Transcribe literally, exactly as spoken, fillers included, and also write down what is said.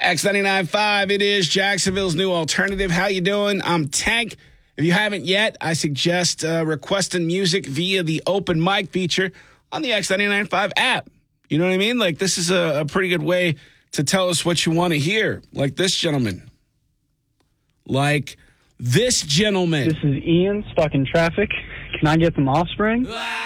X ninety-nine point five, it is Jacksonville's new alternative. How you doing? I'm Tank. If you haven't yet, I suggest uh, requesting music via the open mic feature on the X ninety-nine point five app. You know what I mean? Like, this is a, a pretty good way to tell us what you want to hear. Like this gentleman. Like this gentleman. This is Ian, stuck in traffic. Can I get some Offspring? Ah!